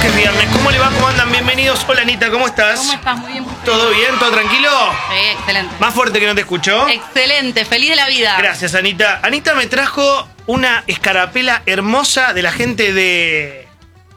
es viernes. ¿Cómo le va? ¿Cómo andan? Bienvenidos. Hola, Anita, ¿cómo estás? ¿Cómo estás? Muy bien. ¿Todo bien? ¿Todo tranquilo? Sí, excelente. Más fuerte que no te escucho. Excelente, feliz de la vida. Gracias, Anita. Anita me trajo una escarapela hermosa de la gente de...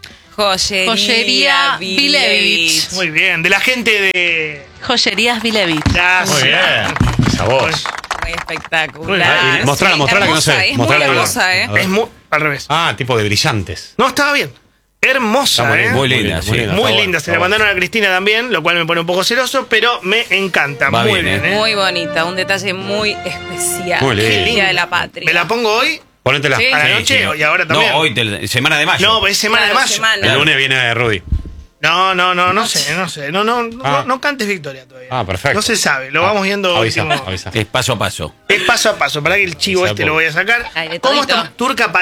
Joyería Vilevich. Muy bien, de la gente de... Joyerías Vilevich. Gracias. Muy bien. Esa voz. Muy espectacular. Muy bien. Mostrala que no sé. Es Mostrala muy que no. hermosa, ¿eh? A ver. Es muy... Al revés. Ah, tipo de brillantes. No, estaba bien. Hermosa, Está ¿eh? muy linda, sí. Muy linda. Se la mandaron a Cristina también, lo cual me pone un poco celoso, pero me encanta. Va muy bien, bien, ¿eh? Muy bonita, un detalle muy especial. Muy lindo. Día de la Patria. ¿Me la pongo hoy? Ponétela. Sí. ¿A la noche? Y ahora también. No, hoy, semana de mayo. No, es semana Claro, de mayo. semana. El lunes viene Rudy. No sé. Ah. No cantes victoria todavía. Ah, perfecto. No se sabe, lo vamos viendo Avisa, último. avisa. Es paso a paso. Es paso a paso, para que el chivo Exacto. lo voy a sacar. Ay, de ¿Cómo todito. está? Turca,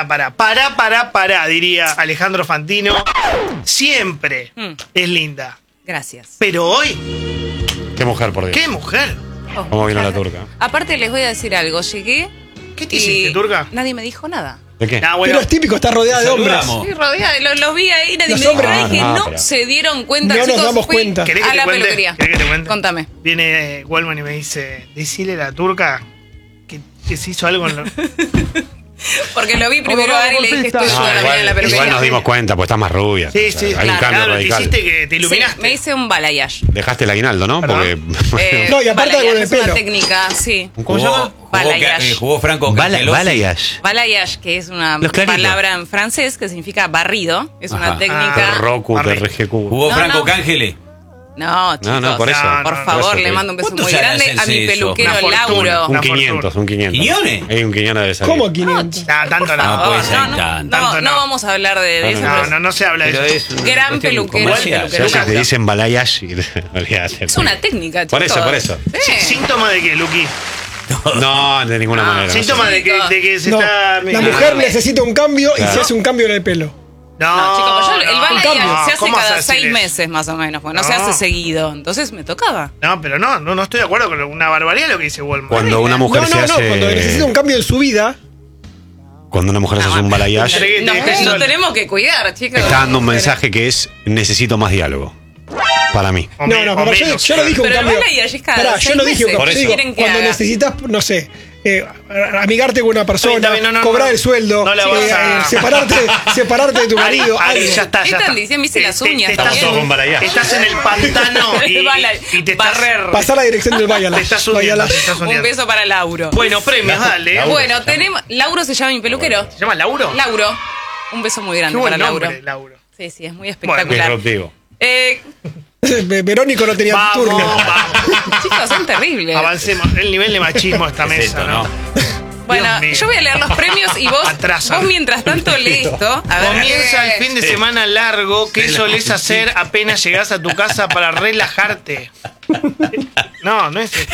pará, diría Alejandro Fantino. Siempre es linda. Gracias. Pero hoy, Qué mujer, por Dios. ¡qué mujer! Oh, ¿Cómo vino la turca? Aparte les voy a decir algo. Llegué ¿Qué te y hiciste, Turca? nadie me dijo nada. ¿De qué? Ah, bueno. Pero es típico, está rodeada de hombres. Saludamos. Estoy rodeada, los vi ahí, nadie Los me dijo hombres- nada. Dije, Ah, no pero- se dieron cuenta, No nos chicos. damos Fui cuenta. ¿Querés que a te la cuente? peluquería. ¿Querés que te cuente? Contame. Viene Wellman y me dice, decile a la turca que se hizo algo en lo... Porque lo vi primero a él y le dije, estoy No, sola, viene en la peluquería. igual nos dimos cuenta, pues estás más rubia. Sí, O sea, hay un cambio claro, te radical. hiciste que te iluminaste. Sí, me hice un balayage. Dejaste el aguinaldo, ¿no? ¿Perdón? Porque. No, y aparte balayage con el es una pelo. técnica, sí. ¿Cómo se llama? Balayage. Jugó Franco Cangelosi. Balayage, que es una Los claritos. palabra en francés que significa barrido. Es una Ajá. técnica. Roku, Barriga. TRGQ. Jugó No, Franco no. Cangele. No, chicos. No, por eso. No, Por no, favor, por eso le que- mando un beso ¿Cuántos muy años grande a mi hace eso? peluquero Una fortuna. Lauro. Un Una 500, un 500. ¿Quiñones? Hay un 500 de salir. ¿Cómo 500? Ah, tanto no. No, puede ser no, tanto. Tanto no. vamos a hablar de eso. No se habla de Pero eso. es una Gran cuestión peluquero, comercial. peluquero. Ya se te dicen balayage y olvídate. Es una técnica, chicos. Por eso. Sí. ¿Síntoma de qué, Luqui? No, de ninguna manera. no sé. Síntoma de que se No, está... la mujer necesita un cambio y Claro. se hace un cambio en el pelo. No, chicos, pues el balayage no, se hace ¿cómo vas a cada decir 6 eso? meses más o menos, porque no se No. hace seguido. Entonces me tocaba. No, pero no estoy de acuerdo con una barbaridad lo que dice Wellman. Cuando una mujer No, se no, hace. cuando necesita un cambio en su vida, Cuando una mujer se hace un balayage, Entregué- Nos, Deje nos sola. tenemos que cuidar, chicos. está dando un mensaje que es: necesito más diálogo. Para mí. O no, me- no, o pero yo menos, no dije un Pero el cambio. balayage es cada Pará, yo 6 no dije un meses. Por cambio. eso. Digo, Quieren que cuando haga. necesitas, no sé, amigarte con una persona, Está bien, no, cobrar no. el sueldo, No la vas a- separarte de tu marido. Ari, algo. ya está. ¿Qué están diciendo? Me hice las uñas estás también. todo con balayage. Estás en el pantano y te estás... Barrer. Pasar la dirección del Te Bayala. estás hundiendo, te estás Un hundiendo. beso para Lauro. Bueno, premios, dale. Lauro. Bueno, tenemos. Lauro se llama mi peluquero. ¿Se llama Lauro? Lauro. Un beso muy Qué grande buen para nombre, Lauro. Lauro. Sí, sí, es muy espectacular. Disruptivo. Verónico no tenía Vamos, turno. vamos. Chicos, son terribles. Avancemos. El nivel de machismo de esta Es mesa, esto, ¿no? ¿no? Bueno, Dios mío. yo voy a leer los premios y vos Atrasan. mientras tanto lee esto. A ver, Comienza el fin de semana largo. ¿Qué solés hacer apenas llegás a tu casa para relajarte? No es esto.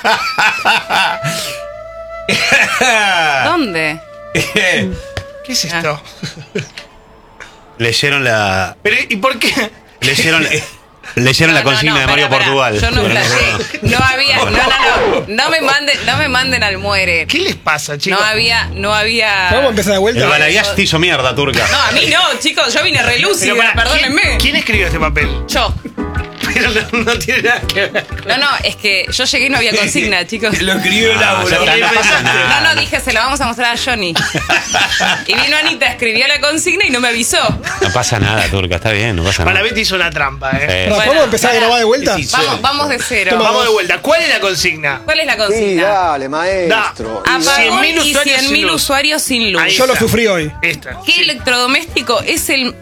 ¿Dónde? ¿Qué es esto? Leyeron la. Pero, ¿y por qué? Leyeron la consigna de Mario pará, Portugal. Yo no Pero flashé. No había. No. No me manden al muere. ¿Qué les pasa, chicos? No había. Vamos a empezar de El vuelta. balayage te hizo mierda, turca. No, a mí no, chicos. Yo vine Pero relúcida, pará, perdónenme. ¿Quién escribió este papel? Yo. Pero no tiene nada que ver. No, es que yo llegué y no había consigna, chicos. Lo escribió Laura. ya está, no pasa nada. No, dije, se la vamos a mostrar a Johnny. Y vino Anita, escribió la consigna y no me avisó. No pasa nada, turca, está bien, no pasa Para nada. Betty hizo una trampa, ¿eh? Pará, Bueno, ¿podemos empezar a pará. grabar de vuelta? Sí, Vamos de cero. Toma. Vamos de vuelta. ¿Cuál es la consigna? ¿Cuál es la Sí, consigna? dale, maestro. Apagón 100.000 y usuarios 100.000 sin luz. usuarios sin luz. Ahí Yo lo está. sufrí hoy. Esta. ¿Qué electrodoméstico es el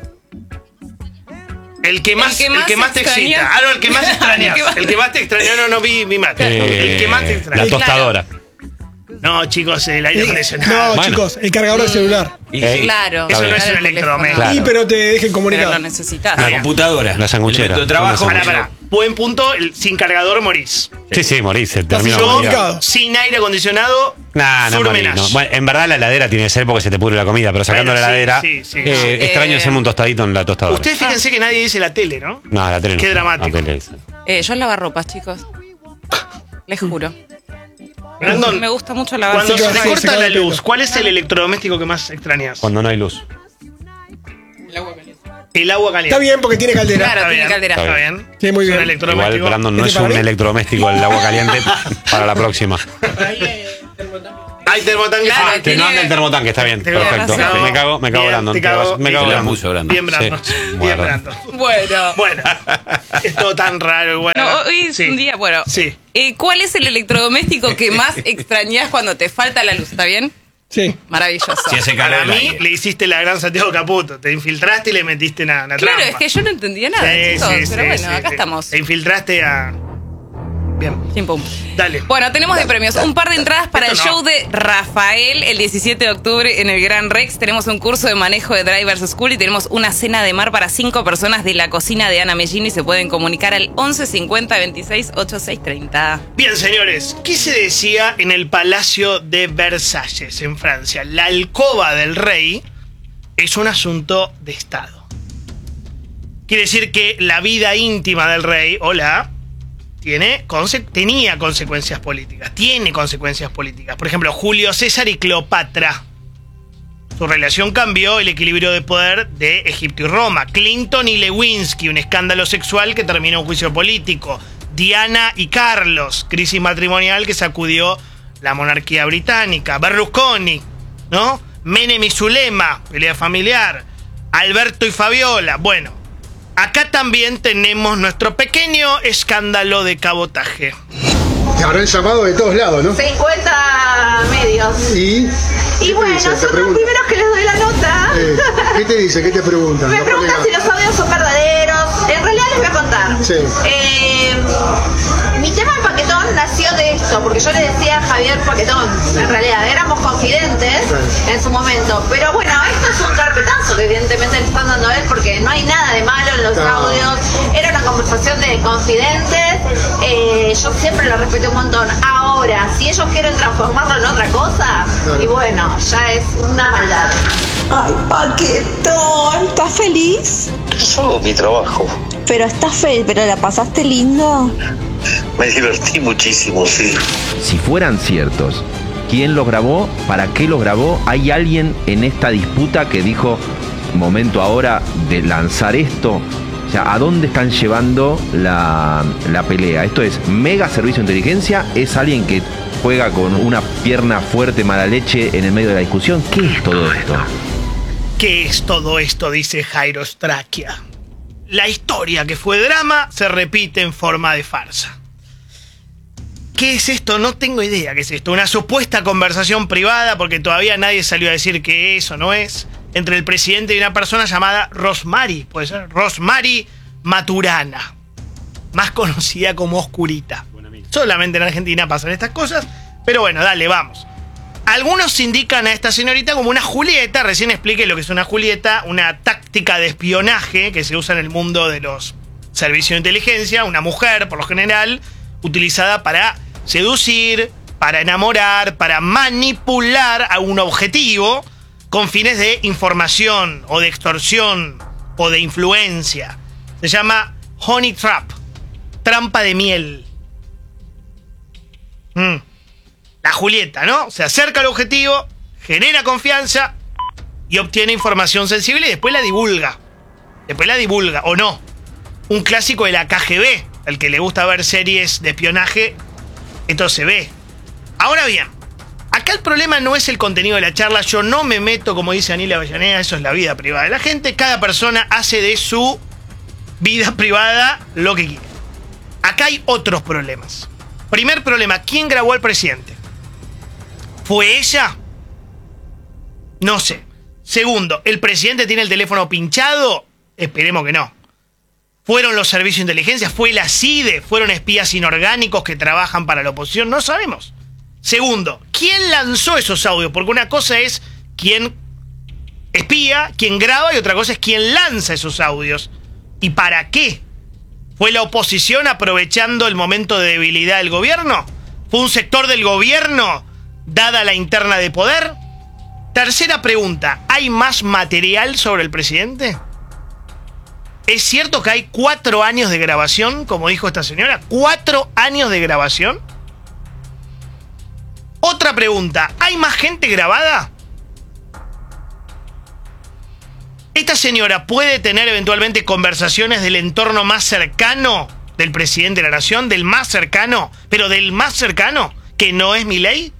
El que más te extrañas? excita. Ah, no, el que más extrañas. El que más te extraña. No, vi mal. El que más te La extraña. tostadora. No, chicos, el aire acondicionado. No, Bueno. chicos, el cargador del celular. Claro. Eso no es un el teléfono. electrodoméstico. Claro. Y pero te dejen Pero comunicar. lo necesitas. La computadora. La sanguchera. El trabajo. Pará. Buen punto. Sin cargador morís. Sí, morís, se Estás termina. incomunicado. Sin aire acondicionado. No morís, surmenage. no. Bueno, en verdad la heladera tiene que ser porque se te pudre la comida, pero sacando Bueno, la heladera, sí. extraño hacerme un tostadito en la tostadora. Ustedes fíjense que nadie dice la tele, ¿no? No, la tele no. Qué dramático. La tele es- Yo lavarropas, chicos. Les juro. Brandon, Me gusta mucho lavar cuando Sí, se te sí, se corta cae la el pelo. luz, ¿cuál es el electrodoméstico que más extrañas? Cuando no hay luz. el agua caliente. El agua caliente. Está bien porque tiene caldera. Claro, Está tiene bien, caldera. Está bien. Sí, muy Es un bien. electrodoméstico. Igual, Brandon, no ¿Qué es te un parece? electrodoméstico el agua caliente para la próxima. Hay termotanque. Claro, Ah, Que no anda el termotanque, está bien. Tengo Perfecto. razón. Me cago, Bien, Brandon. te cago. Me cago, Te la Brandon. puso, Brandon. Bien, Brandon. Sí. Bien, Bueno. Brandon. Bueno. Bueno, es todo tan raro. Bueno, No, hoy es sí. un día, bueno. Sí. ¿Cuál es el electrodoméstico que más extrañas cuando te falta la luz? ¿Está bien? Sí. Maravilloso. Si hace calor Para el mí aire. le hiciste la gran Santiago Caputo. Te infiltraste y le metiste una Claro, trampa. es que yo no entendía nada, chicos, pero bueno, acá estamos. Te infiltraste a... Bien, Chim, pum. dale. Bueno, tenemos de premios un par de entradas para el Esto no. show de Rafael el 17 de octubre en el Gran Rex. Tenemos un curso de manejo de Drivers School y tenemos una cena de mar para 5 personas de la cocina de Ana Mellini. Se pueden comunicar al 11 50 26 86 30. Bien, señores, ¿qué se decía en el Palacio de Versalles, en Francia? La alcoba del rey es un asunto de Estado. Quiere decir que la vida íntima del rey, tenía consecuencias políticas. Tiene consecuencias políticas. Por ejemplo, Julio César y Cleopatra. Su relación cambió el equilibrio de poder de Egipto y Roma. Clinton y Lewinsky, un escándalo sexual que terminó en juicio político. Diana y Carlos, crisis matrimonial que sacudió la monarquía británica. Berlusconi, ¿no? Menem y Zulema, pelea familiar. Alberto y Fabiola. Bueno, acá también tenemos nuestro pequeño escándalo de cabotaje. Te habrán llamado de todos lados, ¿no? 50 medios. Y bueno, dicen? ¿Te son los preguntan? primeros que les doy la nota. ¿Qué te dice? ¿Qué te preguntan? Me Los preguntan si colegas. los audios son verdaderos. En realidad les voy a contar. Sí. Mi tema de Paquetón nació de esto, porque yo le decía a Javier Paquetón, en realidad éramos confidentes en su momento. Pero bueno, esto es un carpetazo que evidentemente le están dando a él, porque no hay nada de malo en los audios. Era una conversación de confidentes. Yo siempre lo respeté un montón. Ahora, si ellos quieren transformarlo en otra cosa, y bueno, ya es una maldad. Ay, Paquetón, ¿estás feliz? Es solo mi trabajo. Pero estás feliz, pero la pasaste lindo. Me divertí muchísimo, sí. Si fueran ciertos, ¿quién los grabó? ¿Para qué los grabó? ¿Hay alguien en esta disputa que dijo, momento ahora de lanzar esto? O sea, ¿a dónde están llevando la pelea? Esto es mega servicio de inteligencia, es alguien que juega con una pierna fuerte, mala leche en el medio de la discusión. ¿Qué es todo esto? ¿Qué es todo esto? Dice Jairo Straquia. La historia que fue drama se repite en forma de farsa. ¿Qué es esto? No tengo idea qué es esto. Una supuesta conversación privada, porque todavía nadie salió a decir qué es o no es, entre el presidente y una persona llamada Rosmary, puede ser, Rosmary Maturana, más conocida como Oscurita. Solamente en Argentina pasan estas cosas, pero bueno, dale, vamos. Algunos indican a esta señorita como una Julieta. Recién expliqué lo que es una Julieta, una táctica de espionaje que se usa en el mundo de los servicios de inteligencia. Una mujer, por lo general, utilizada para seducir, para enamorar, para manipular a un objetivo con fines de información o de extorsión o de influencia. Se llama honey trap, trampa de miel. La Julieta, ¿no? Se acerca al objetivo, genera confianza y obtiene información sensible y después la divulga. O no. Un clásico de la KGB, al que le gusta ver series de espionaje, esto se ve. Ahora bien, acá el problema no es el contenido de la charla. Yo no me meto, como dice Anila Avellaneda, eso es la vida privada de la gente. Cada persona hace de su vida privada lo que quiere. Acá hay otros problemas. Primer problema, ¿quién grabó al presidente? ¿Fue ella? No sé. Segundo, ¿el presidente tiene el teléfono pinchado? Esperemos que no. ¿Fueron los servicios de inteligencia? ¿Fue la CIDE? ¿Fueron espías inorgánicos que trabajan para la oposición? No sabemos. Segundo, ¿quién lanzó esos audios? Porque una cosa es quién espía, quién graba, y otra cosa es quién lanza esos audios. ¿Y para qué? ¿Fue la oposición aprovechando el momento de debilidad del gobierno? ¿Fue un sector del gobierno dada la interna de poder? Tercera pregunta, ¿hay más material sobre el presidente? ¿Es cierto que hay 4 años de grabación, como dijo esta señora? ¿4 años de grabación? Otra pregunta, ¿hay más gente grabada? ¿Esta señora puede tener eventualmente conversaciones del entorno más cercano del presidente de la nación? ¿Del más cercano? ¿Pero del más cercano? ¿Que no es Milei?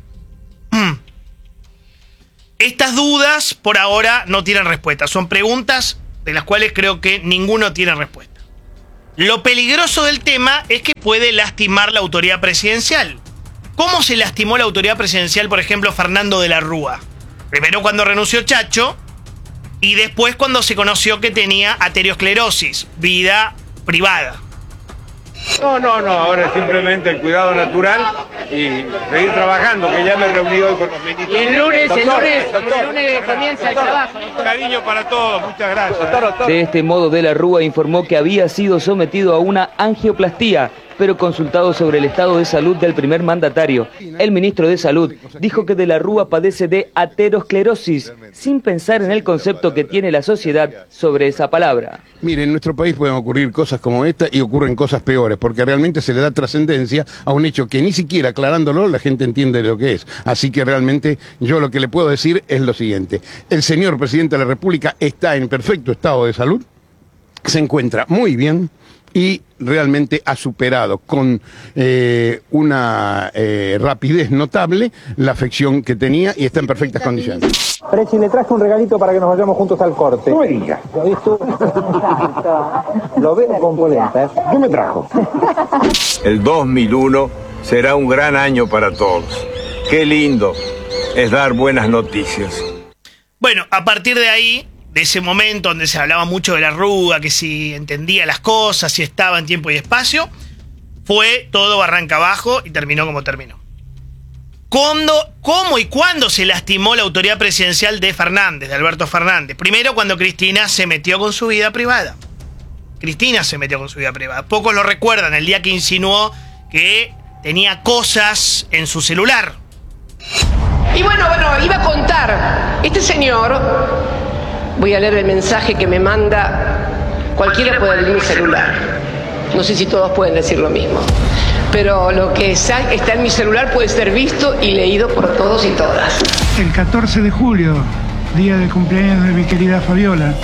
Estas dudas por ahora no tienen respuesta. Son preguntas de las cuales creo que ninguno tiene respuesta. Lo peligroso del tema es que puede lastimar la autoridad presidencial. ¿Cómo se lastimó la autoridad presidencial, por ejemplo, Fernando de la Rúa? Primero cuando renunció Chacho y después cuando se conoció que tenía aterosclerosis, vida privada. No, ahora es simplemente el cuidado natural y seguir trabajando, que ya me reuní hoy con los ministros. Y el lunes comienza el trabajo. Cariño para todos, muchas gracias. De este modo, De la Rúa informó que había sido sometido a una angioplastía, pero consultado sobre el estado de salud del primer mandatario. El ministro de Salud dijo que De la Rúa padece de aterosclerosis, sin pensar en el concepto que tiene la sociedad sobre esa palabra. Mire, en nuestro país pueden ocurrir cosas como esta y ocurren cosas peores, porque realmente se le da trascendencia a un hecho que ni siquiera aclarándolo la gente entiende lo que es. Así que realmente yo lo que le puedo decir es lo siguiente. El señor presidente de la República está en perfecto estado de salud, se encuentra muy bien y realmente ha superado con una rapidez notable la afección que tenía y está en perfectas condiciones. Preci, le traje un regalito para que nos vayamos juntos al corte. No me diga. Lo veo con polenta, ¿eh? ¿Qué me trajo? El 2001 será un gran año para todos. Qué lindo es dar buenas noticias. Bueno, a partir de ahí, de ese momento donde se hablaba mucho de la Rúa, que si entendía las cosas, si estaba en tiempo y espacio, fue todo barranca abajo y terminó como terminó. ¿Cómo y cuándo se lastimó la autoridad presidencial de Fernández, de Alberto Fernández? Primero, cuando Cristina se metió con su vida privada. Cristina se metió con su vida privada. Pocos lo recuerdan, el día que insinuó que tenía cosas en su celular. Y bueno, iba a contar, este señor, voy a leer el mensaje que me manda, cualquiera puede leer mi celular, no sé si todos pueden decir lo mismo, pero lo que está en mi celular puede ser visto y leído por todos y todas. El 14 de julio, día del cumpleaños de mi querida Fabiola,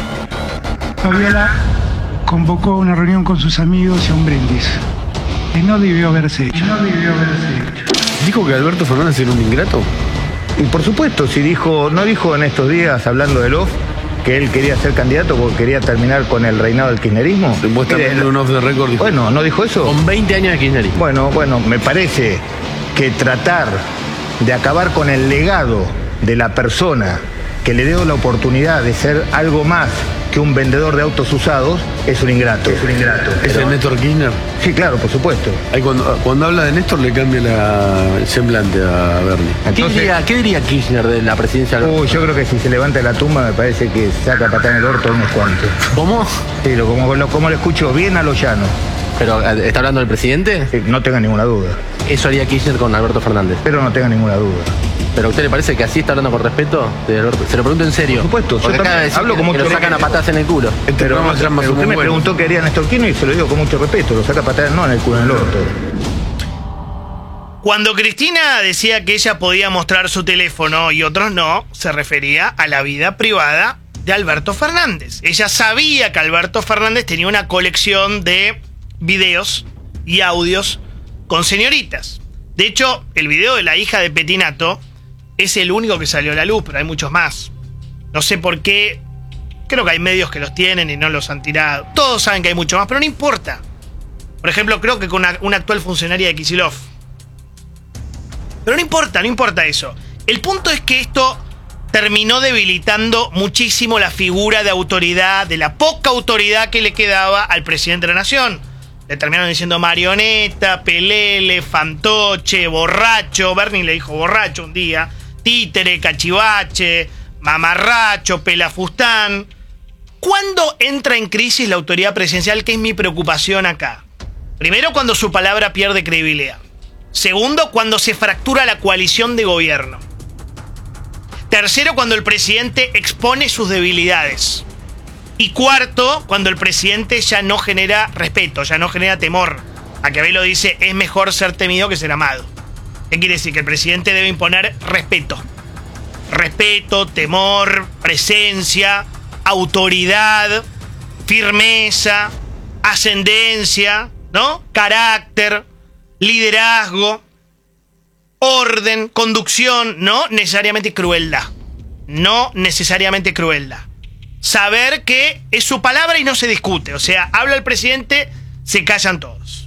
convocó una reunión con sus amigos y a un brindis, que no debió haberse hecho. ¿Dijo que Alberto Fernández era un ingrato? Y por supuesto, no dijo en estos días, hablando del off, que él quería ser candidato porque quería terminar con el reinado del kirchnerismo. ¿Vos estás viendo un off de récord? Bueno, ¿no dijo eso? Con 20 años de kirchnerismo. Bueno, me parece que tratar de acabar con el legado de la persona que le dio la oportunidad de ser algo más que un vendedor de autos usados es un ingrato. ¿Es el Néstor Kirchner? Sí, claro, por supuesto. Ahí cuando habla de Néstor le cambia el semblante a Bernie. Entonces, ¿Qué diría Kirchner de la presidencia? Yo creo que si se levanta de la tumba me parece que saca patada en el orto unos cuantos. ¿Cómo? Sí, como lo escucho bien a lo llano. ¿Pero está hablando del presidente? Sí, no tenga ninguna duda. Eso haría Kirchner con Alberto Fernández. Pero no tenga ninguna duda. ¿Pero a usted le parece que así está hablando con respeto de Alberto? Se lo pregunto en serio. Por supuesto. Porque acaba de decir hablo como que lo sacan a patadas en el culo. Pero usted me preguntó qué haría Néstor Kirchner y se lo digo con mucho respeto. Lo saca a patadas no en el culo, en el orto. Cuando Cristina decía que ella podía mostrar su teléfono y otros no, se refería a la vida privada de Alberto Fernández. Ella sabía que Alberto Fernández tenía una colección de videos y audios con señoritas. De hecho, el video de la hija de Pettinato es el único que salió a la luz, pero hay muchos más. No sé por qué. Creo que hay medios que los tienen y no los han tirado. Todos saben que hay mucho más, pero no importa. Por ejemplo, creo que con una actual funcionaria de Kicillof. Pero no importa eso. El punto es que esto terminó debilitando muchísimo la figura de autoridad, de la poca autoridad que le quedaba al presidente de la nación. Le terminaron diciendo marioneta, pelele, fantoche, borracho. Bernie le dijo borracho un día. Títere, cachivache, mamarracho, pelafustán. ¿Cuándo entra en crisis la autoridad presidencial? Que es mi preocupación acá. Primero, cuando su palabra pierde credibilidad. Segundo, cuando se fractura la coalición de gobierno. Tercero, cuando el presidente expone sus debilidades. Y cuarto, cuando el presidente ya no genera respeto, ya no genera temor. Maquiavelo dice, es mejor ser temido que ser amado. ¿Qué quiere decir? Que el presidente debe imponer respeto. Respeto, temor, presencia, autoridad, firmeza, ascendencia, ¿no? Carácter, liderazgo, orden, conducción, no necesariamente crueldad. No necesariamente crueldad. Saber que es su palabra y no se discute. O sea, habla el presidente, se callan todos.